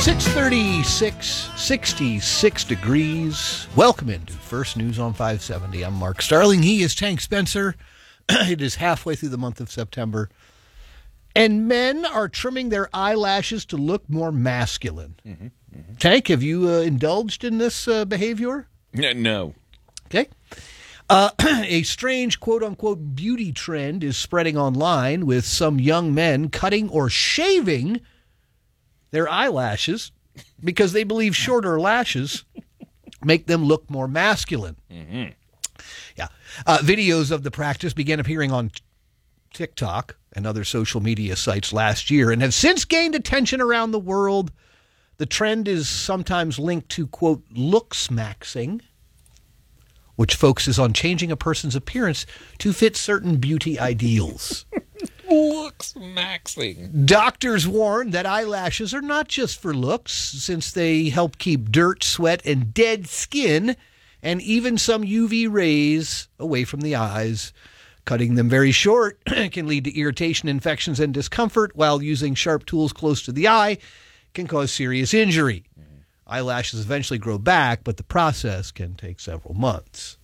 636, 66 degrees. Welcome into First News on 570. I'm Mark Starling. He is Tank Spencer. It is halfway through the month of September. And men are trimming their eyelashes to look more masculine. Tank, have you indulged in this behavior? No. Okay. A strange quote-unquote beauty trend is spreading online with some young men cutting or shaving their eyelashes because they believe shorter lashes make them look more masculine. Yeah. Videos of the practice began appearing on TikTok and other social media sites last year and have since gained attention around the world. The trend is sometimes linked to, quote, looks maxing, which focuses on changing a person's appearance to fit certain beauty ideals. Looks maxing. Doctors warn that eyelashes are not just for looks, since they help keep dirt, sweat, and dead skin, and even some UV rays away from the eyes. Cutting them very short can lead to irritation, infections, and discomfort, while using sharp tools close to the eye can cause serious injury. Eyelashes eventually grow back, but the process can take several months.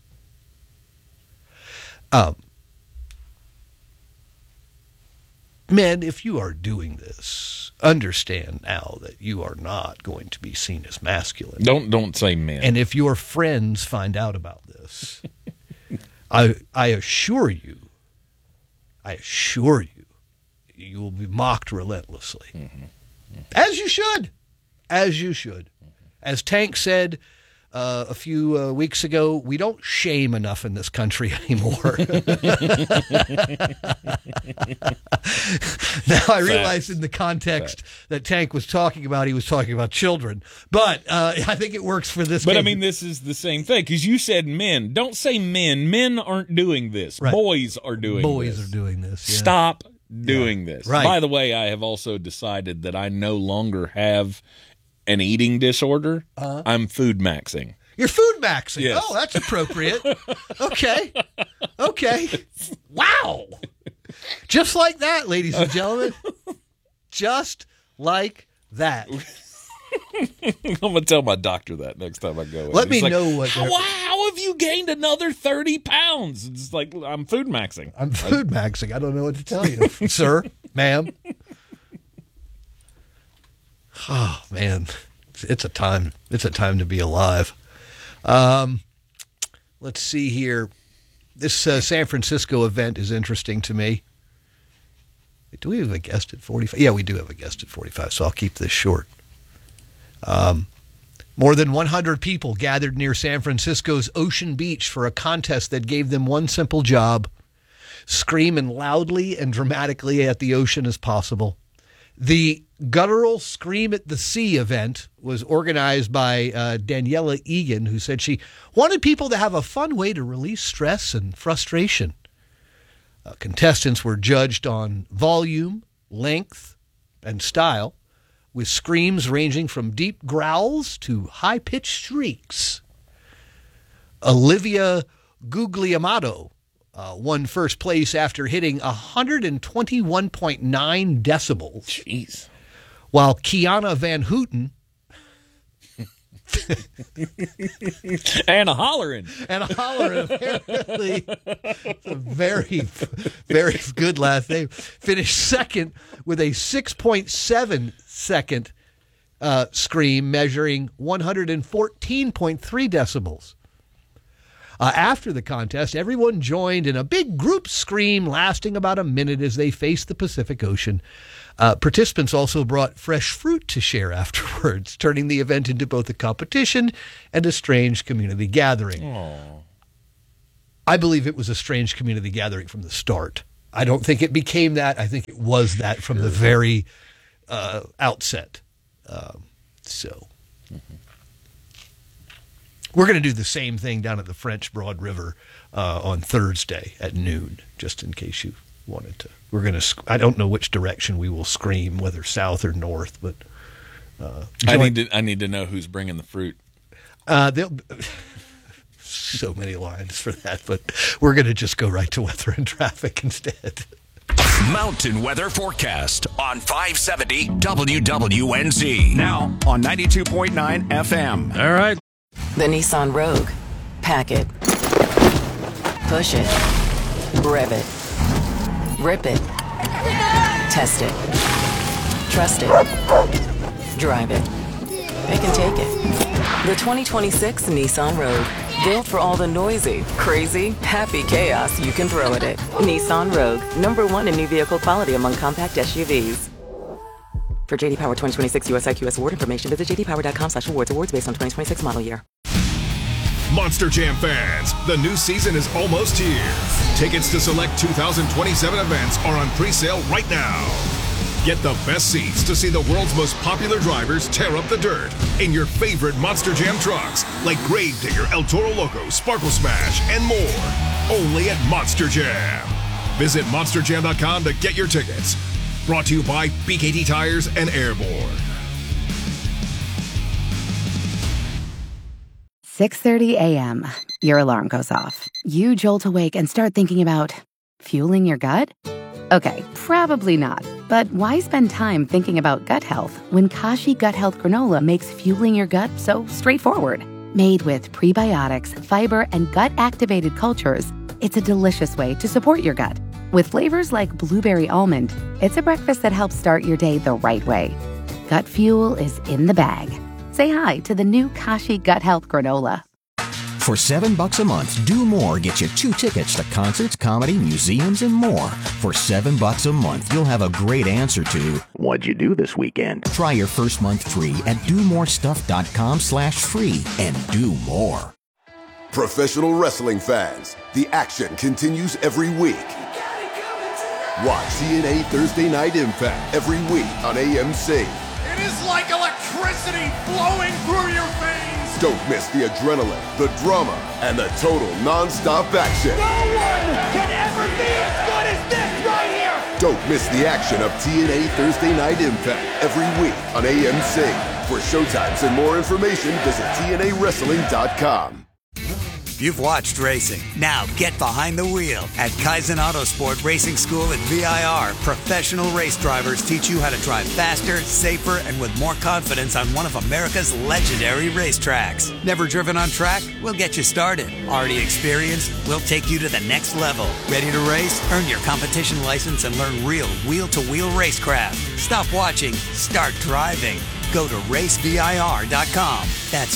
Men, if you are doing this, understand now that you are not going to be seen as masculine. Don't say men. And if your friends find out about this, I assure you, you will be mocked relentlessly. As you should. As you should. As Tank said a few weeks ago, we don't shame enough in this country anymore. Now I realize in the context that Tank was talking about, he was talking about children. But I think it works for this case. But I mean, this is the same thing, because you said men. Don't say men. Men aren't doing this. Right. Boys are doing this. Boys are doing this. Yeah. Stop doing this. Right. By the way, I have also decided that I no longer have an eating disorder. I'm food maxing. You're food maxing. Yes. Oh, that's appropriate. Okay. Wow. Just like that, ladies and gentlemen. Just like that. I'm going to tell my doctor that next time I go in. Let me He's like, know what... How have you gained another 30 pounds? It's like, I'm food maxing. I'm food maxing. I don't know what to tell you, sir, ma'am. Oh, man. It's a time. It's a time to be alive. Let's see here. This San Francisco event is interesting to me. Do we have a guest at 45? Yeah, we do have a guest at 45, so I'll keep this short. More than 100 people gathered near San Francisco's Ocean Beach for a contest that gave them one simple job: scream as loudly and dramatically at the ocean as possible. The Guttural Scream at the Sea event was organized by Daniela Egan, who said she wanted people to have a fun way to release stress and frustration. Contestants were judged on volume, length, and style, with screams ranging from deep growls to high-pitched shrieks. Olivia Guglielmato won first place after hitting 121.9 decibels. Jeez. While Kiana Van Houten And a hollering. Apparently, it's a very, very good last name, finished second with a 6.7 second scream measuring 114.3 decibels. After the contest, everyone joined in a big group scream lasting about a minute as they faced the Pacific Ocean. Participants also brought fresh fruit to share afterwards, turning the event into both a competition and a strange community gathering. Aww. I believe it was a strange community gathering from the start. I don't think it became that. I think it was that from the very outset. We're going to do the same thing down at the French Broad River on Thursday at noon, just in case you wanted to. We're going to. I don't know which direction we will scream, whether south or north, but I need to know who's bringing the fruit. So many lines for that, but we're going to just go right to weather and traffic instead. Mountain weather forecast on 570 WWNZ. Now on 92.9 FM. All right. The Nissan Rogue. Pack it. Push it. Rev it. Rip it. Test it. Trust it. Drive it. It can take it. The 2026 Nissan Rogue. Built for all the noisy, crazy, happy chaos you can throw at it. Nissan Rogue. #1 in new vehicle quality among compact SUVs. For JD Power 2026 US IQS award information, visit jdpower.com/awards. Awards based on 2026 model year. Monster Jam fans, the new season is almost here. Tickets to select 2027 events are on pre-sale right now. Get the best seats to see the world's most popular drivers tear up the dirt in your favorite Monster Jam trucks like Gravedigger, El Toro Loco, Sparkle Smash, and more. Only at Monster Jam. Visit monsterjam.com to get your tickets. Brought to you by BKT Tires and Airborne. 6:30 a.m. Your alarm goes off. You jolt awake and start thinking about fueling your gut? Okay, probably not. But why spend time thinking about gut health when Kashi Gut Health Granola makes fueling your gut so straightforward? Made with prebiotics, fiber, and gut-activated cultures, it's a delicious way to support your gut. With flavors like blueberry almond, it's a breakfast that helps start your day the right way. Gut fuel is in the bag. Say hi to the new Kashi Gut Health Granola. For $7 a month, Do More gets you 2 tickets to concerts, comedy, museums, and more. For $7 a month, you'll have a great answer to, what'd you do this weekend? Try your first month free at domorestuff.com/free and do more. Professional wrestling fans, the action continues every week. Watch TNA Thursday Night Impact every week on AMC. It is like electricity flowing through your veins. Don't miss the adrenaline, the drama, and the total non-stop action. No one can ever be as good as this right here. Don't miss the action of TNA Thursday Night Impact every week on AMC. For showtimes and more information, visit TNAWrestling.com. You've watched racing. Now get behind the wheel. At Kaizen Autosport Racing School at VIR, professional race drivers teach you how to drive faster, safer, and with more confidence on one of America's legendary racetracks. Never driven on track? We'll get you started. Already experienced? We'll take you to the next level. Ready to race? Earn your competition license and learn real wheel-to-wheel racecraft. Stop watching. Start driving. Go to racevir.com. That's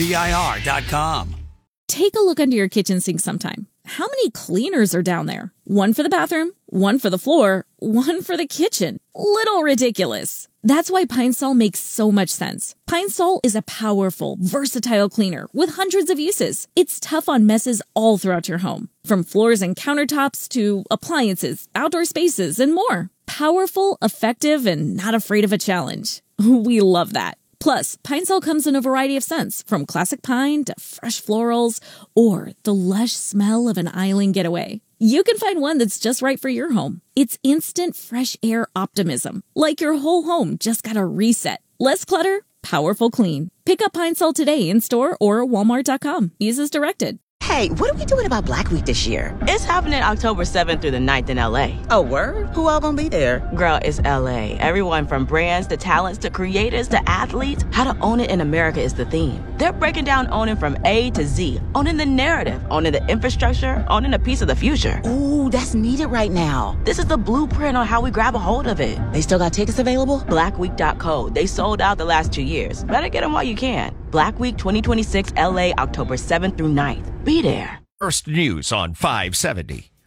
racevir.com. Take a look under your kitchen sink sometime. How many cleaners are down there? One for the bathroom, one for the floor, one for the kitchen. Little ridiculous. That's why Pine Sol makes so much sense. Pine Sol is a powerful, versatile cleaner with hundreds of uses. It's tough on messes all throughout your home, from floors and countertops to appliances, outdoor spaces, and more. Powerful, effective, and not afraid of a challenge. We love that. Plus, Pine Sol comes in a variety of scents, from classic pine to fresh florals, or the lush smell of an island getaway. You can find one that's just right for your home. It's instant fresh air optimism, like your whole home just got a reset. Less clutter, powerful clean. Pick up Pine Sol today in store or walmart.com. Use as directed. Hey, what are we doing about Black Week this year? It's happening October 7th through the 9th in LA. Oh, word? Who all gonna be there? Girl, it's LA. Everyone from brands to talents to creators to athletes. How to own it in America is the theme. They're breaking down owning from A to Z. Owning the narrative, owning the infrastructure, owning a piece of the future. Ooh, that's needed right now. This is the blueprint on how we grab a hold of it. They still got tickets available? Blackweek.co. They sold out the last 2 years. Better get them while you can. Black Week 2026 LA, October 7th through 9th. Be there. First News on 570.